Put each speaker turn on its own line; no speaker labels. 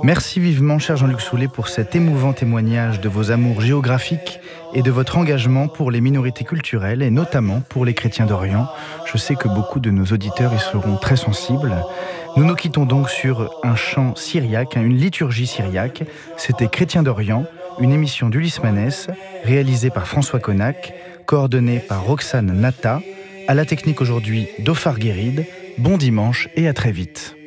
Merci vivement, cher Jean-Luc Soulet, pour cet émouvant témoignage de vos amours géographiques et de votre engagement pour les minorités culturelles et notamment pour les chrétiens d'Orient. Je sais que beaucoup de nos auditeurs y seront très sensibles. Nous nous quittons donc sur un chant syriaque, une liturgie syriaque. C'était Chrétiens d'Orient, une émission d'Ulysse Manès, réalisée par François Connac, coordonnée par Roxane Nata. À la technique aujourd'hui, Dofar Guéride. Bon dimanche et à très vite.